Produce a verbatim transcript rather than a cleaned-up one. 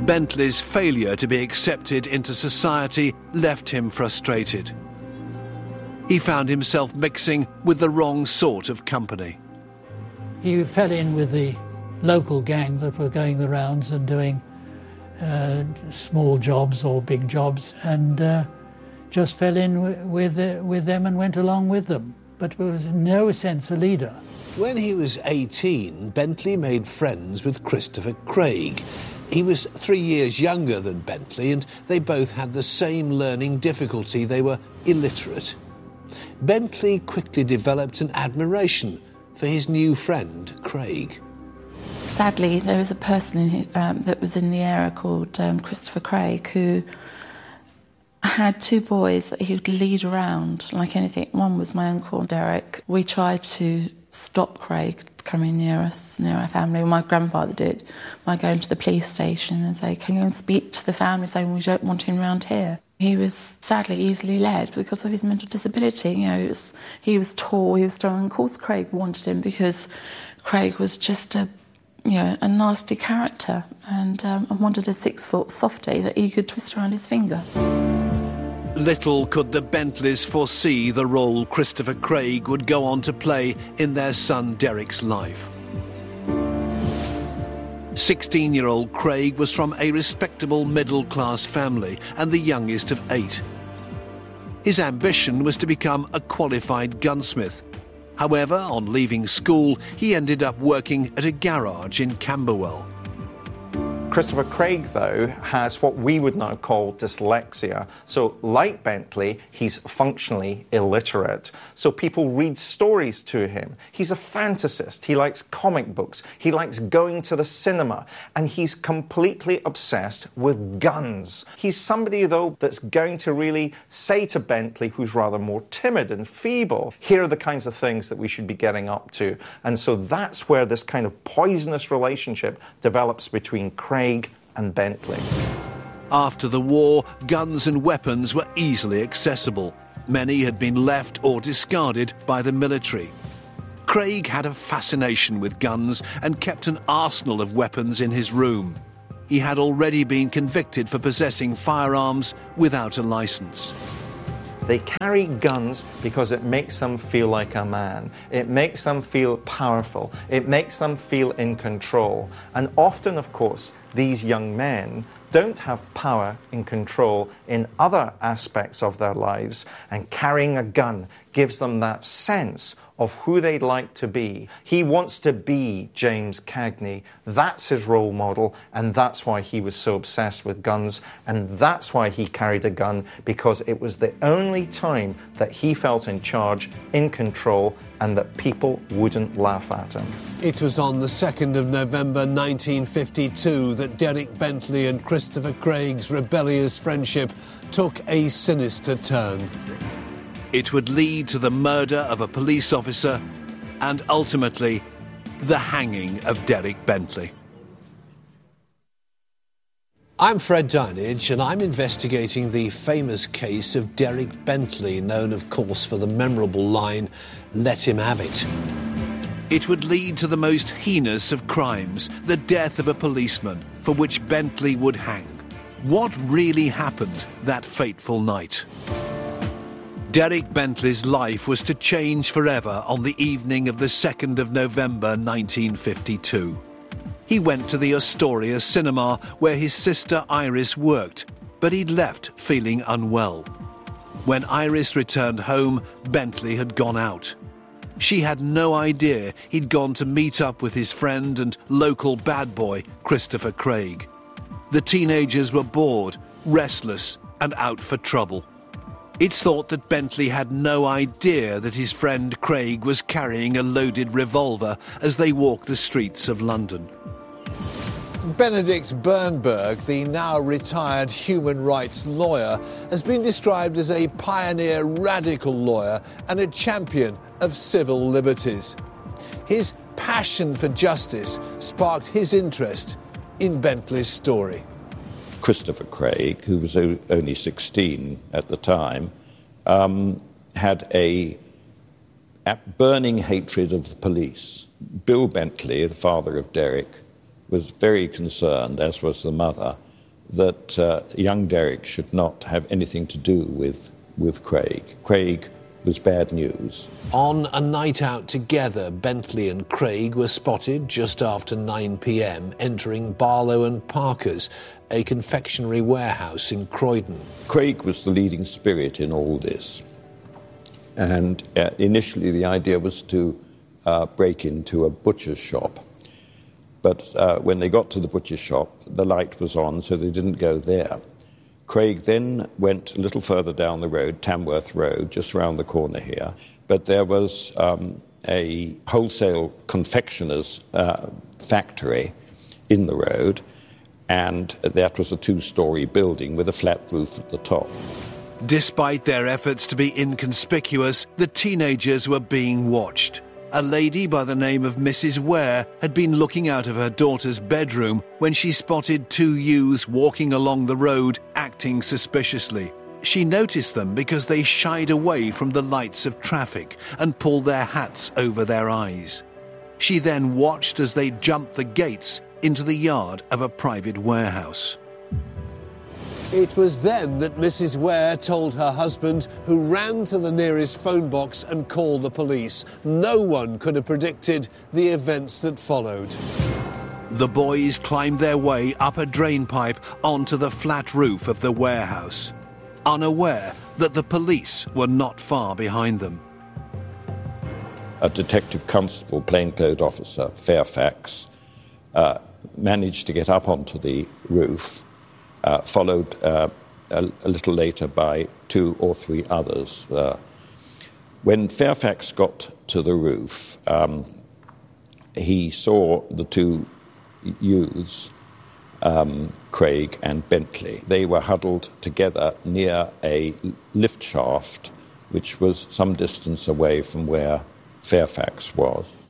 Bentley's failure to be accepted into society left him frustrated. He found himself mixing with the wrong sort of company. He fell in with the local gang that were going the rounds and doing uh, small jobs or big jobs, and uh, just fell in w- with, uh, with them and went along with them, but was in no sense a leader. When he was eighteen, Bentley made friends with Christopher Craig. He was three years younger than Bentley, and they both had the same learning difficulty. They were illiterate. Bentley quickly developed an admiration for his new friend, Craig. Sadly, there was a person in his, um, that was in the area called um, Christopher Craig, who had two boys that he would lead around like anything. One was my uncle, Derek. We tried to stop Craig coming near us, near our family. My grandfather did, by going to the police station and say, can you go and speak to the family, saying we don't want him around here. He was sadly easily led because of his mental disability. You know, it was, he was tall, he was strong, and of course Craig wanted him because Craig was just a, you know, a nasty character, and um, I wanted a six-foot softie that he could twist around his finger. Little could the Bentleys foresee the role Christopher Craig would go on to play in their son Derek's life. sixteen-year-old Craig was from a respectable middle-class family and the youngest of eight. His ambition was to become a qualified gunsmith. However, on leaving school, he ended up working at a garage in Camberwell. Christopher Craig, though, has what we would now call dyslexia. So, like Bentley, he's functionally illiterate. So people read stories to him. He's a fantasist. He likes comic books. He likes going to the cinema. And he's completely obsessed with guns. He's somebody, though, that's going to really say to Bentley, who's rather more timid and feeble, here are the kinds of things that we should be getting up to. And so that's where this kind of poisonous relationship develops between Craig and Bentley. After the war, guns and weapons were easily accessible. Many had been left or discarded by the military. Craig had a fascination with guns and kept an arsenal of weapons in his room. He had already been convicted for possessing firearms without a license. They carry guns because it makes them feel like a man. It makes them feel powerful. It makes them feel in control. And often, of course, these young men don't have power and control in other aspects of their lives, and carrying a gun gives them that sense of who they'd like to be. He wants to be James Cagney. That's his role model, and that's why he was so obsessed with guns, and that's why he carried a gun, because it was the only time that he felt in charge, in control, and that people wouldn't laugh at him. It was on the second of November nineteen fifty-two that Derek Bentley and Christopher Craig's rebellious friendship took a sinister turn. It would lead to the murder of a police officer and ultimately the hanging of Derek Bentley. I'm Fred Dinage, and I'm investigating the famous case of Derek Bentley, known, of course, for the memorable line, "Let him have it." It would lead to the most heinous of crimes, the death of a policeman, for which Bentley would hang. What really happened that fateful night? Derek Bentley's life was to change forever on the evening of the second of November nineteen fifty-two. He went to the Astoria cinema where his sister Iris worked, but he'd left feeling unwell. When Iris returned home, Bentley had gone out. She had no idea he'd gone to meet up with his friend and local bad boy, Christopher Craig. The teenagers were bored, restless, and out for trouble. It's thought that Bentley had no idea that his friend Craig was carrying a loaded revolver as they walked the streets of London. Benedict Bernberg, the now retired human rights lawyer, has been described as a pioneer radical lawyer and a champion of civil liberties. His passion for justice sparked his interest in Bentley's story. Christopher Craig, who was only sixteen at the time, um, had a burning hatred of the police. Bill Bentley, the father of Derek, was very concerned, as was the mother, that uh, young Derek should not have anything to do with, with Craig. Craig was bad news. On a night out together, Bentley and Craig were spotted just after nine p.m. entering Barlow and Parker's, a confectionery warehouse in Croydon. Craig was the leading spirit in all this. And uh, initially the idea was to uh, break into a butcher's shop. But uh, when they got to the butcher's shop, the light was on, so they didn't go there. Craig then went a little further down the road, Tamworth Road, just round the corner here. But there was um, a wholesale confectioner's uh, factory in the road, and that was a two-storey building with a flat roof at the top. Despite their efforts to be inconspicuous, the teenagers were being watched. A lady by the name of Missus Ware had been looking out of her daughter's bedroom when she spotted two youths walking along the road, acting suspiciously. She noticed them because they shied away from the lights of traffic and pulled their hats over their eyes. She then watched as they jumped the gates into the yard of a private warehouse. It was then that Missus Ware told her husband, who ran to the nearest phone box and called the police. No one could have predicted the events that followed. The boys climbed their way up a drain pipe onto the flat roof of the warehouse, unaware that the police were not far behind them. A detective constable, plainclothes officer, Fairfax, uh, managed to get up onto the roof, Uh, followed uh, a, a little later by two or three others. Uh, when Fairfax got to the roof, um, he saw the two youths, um, Craig and Bentley. They were huddled together near a lift shaft, which was some distance away from where Fairfax was.